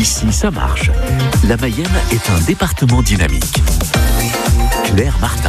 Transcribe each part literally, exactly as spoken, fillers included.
Ici, ça marche. La Mayenne est un département dynamique. Claire Martin.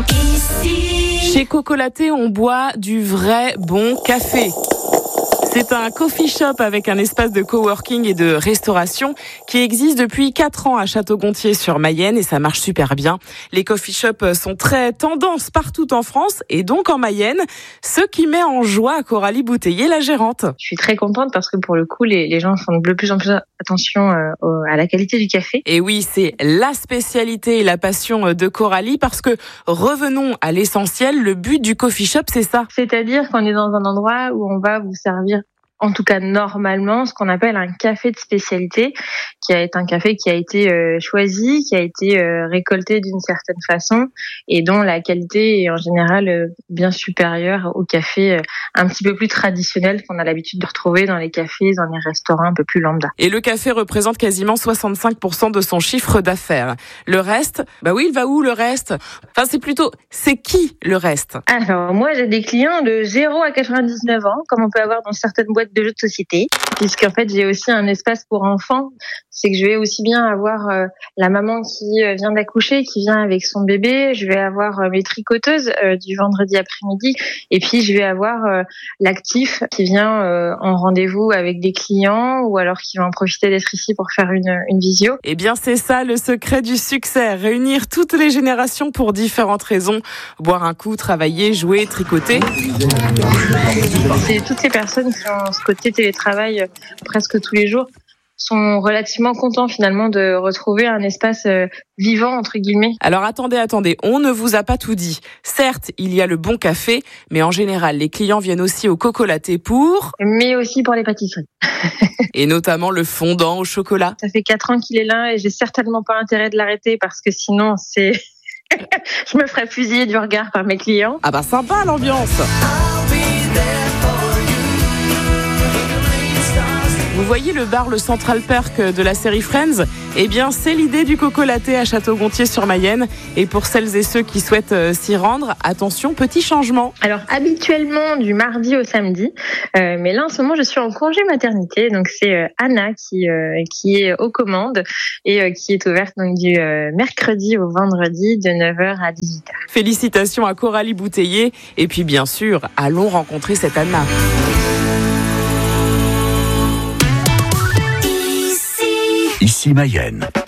Chez Cocolaté, on boit du vrai bon café. C'est un coffee shop avec un espace de coworking et de restauration qui existe depuis quatre ans à Château-Gontier sur Mayenne et ça marche super bien. Les coffee shops sont très tendance partout en France et donc en Mayenne, ce qui met en joie Coralie Bouteiller, la gérante. Je suis très contente parce que pour le coup, les, les gens font de plus en plus attention euh, au, à la qualité du café. Et oui, c'est la spécialité et la passion de Coralie parce que revenons à l'essentiel, le but du coffee shop, c'est ça. C'est-à-dire qu'on est dans un endroit où on va vous servir en tout cas normalement, ce qu'on appelle un café de spécialité, qui a été un café qui a été euh, choisi, qui a été euh, récolté d'une certaine façon et dont la qualité est en général euh, bien supérieure au café euh, un petit peu plus traditionnel qu'on a l'habitude de retrouver dans les cafés, dans les restaurants un peu plus lambda. Et le café représente quasiment soixante-cinq pour cent de son chiffre d'affaires. Le reste, bah oui, il va où le reste ? Enfin, c'est plutôt, c'est qui le reste ? Alors moi, j'ai des clients de zéro à quatre-vingt-dix-neuf ans, comme on peut avoir dans certaines boîtes de jeux de société, puisqu'en fait j'ai aussi un espace pour enfants. C'est que je vais aussi bien avoir euh, la maman qui euh, vient d'accoucher, qui vient avec son bébé, je vais avoir euh, mes tricoteuses euh, du vendredi après-midi, et puis je vais avoir euh, l'actif qui vient euh, en rendez-vous avec des clients ou alors qui va en profiter d'être ici pour faire une, une visio. Eh bien c'est ça le secret du succès, réunir toutes les générations pour différentes raisons, boire un coup, travailler, jouer, tricoter. C'est toutes ces personnes qui ont ce côté télétravail presque tous les jours sont relativement contents finalement de retrouver un espace vivant entre guillemets. Alors attendez, attendez, on ne vous a pas tout dit. Certes, il y a le bon café, mais en général, les clients viennent aussi au Cocolaté pour... Mais aussi pour les pâtisseries. Et notamment le fondant au chocolat. Ça fait quatre ans qu'il est là et j'ai certainement pas intérêt de l'arrêter parce que sinon c'est... je me ferais fusiller du regard par mes clients. Ah bah sympa l'ambiance. Vous voyez le bar, le Central Perk de la série Friends ? Eh bien, c'est l'idée du Cocolaté à Château-Gontier-sur-Mayenne. Et pour celles et ceux qui souhaitent euh, s'y rendre, attention, petit changement. Alors, habituellement, du mardi au samedi. Euh, mais là, en ce moment, je suis en congé maternité. Donc, c'est euh, Anna qui, euh, qui est aux commandes et euh, qui est ouverte donc, du euh, mercredi au vendredi de neuf heures à dix-huit heures. Félicitations à Coralie Bouteiller. Et puis, bien sûr, allons rencontrer cette Anna. Ici Mayenne.